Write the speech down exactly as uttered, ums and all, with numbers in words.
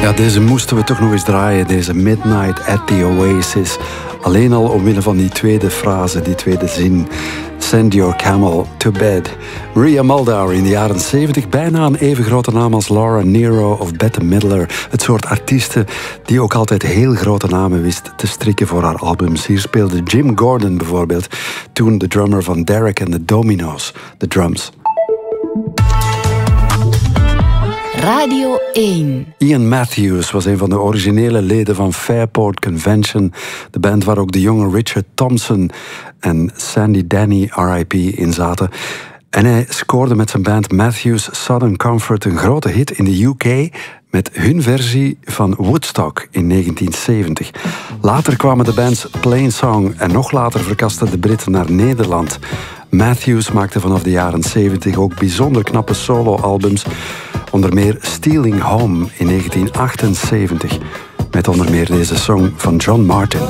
Ja, deze moesten we toch nog eens draaien, deze Midnight at the Oasis. Alleen al omwille van die tweede frase, die tweede zin. Send your camel to bed. Maria Muldaur in de jaren zeventig, bijna een even grote naam als Laura Nyro of Bette Midler. Het soort artiesten die ook altijd heel grote namen wist te strikken voor haar albums. Hier speelde Jim Gordon bijvoorbeeld, toen de drummer van Derek and the Dominos, de drums. Radio één. Ian Matthews was een van de originele leden van Fairport Convention, de band waar ook de jonge Richard Thompson en Sandy Denny R I P in zaten. En hij scoorde met zijn band Matthews Southern Comfort een grote hit in de U K met hun versie van Woodstock in negentien zeventig. Later kwamen de bands Plain Song en nog later verkasten de Britten naar Nederland. Matthews maakte vanaf de jaren zeventig ook bijzonder knappe solo-albums. Onder meer Stealing Home in negentien achtenzeventig. Met onder meer deze song van John Martin.